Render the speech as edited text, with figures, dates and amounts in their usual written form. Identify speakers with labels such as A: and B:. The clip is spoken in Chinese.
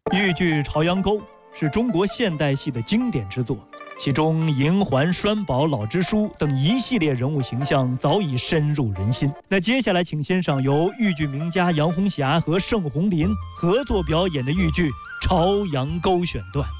A: 豫剧《朝阳沟》是中国现代戏的经典之作，其中银环、栓宝、老支书等一系列人物形象早已深入人心。那接下来，请欣赏由豫剧名家杨红霞和盛红林合作表演的豫剧《朝阳沟》选段。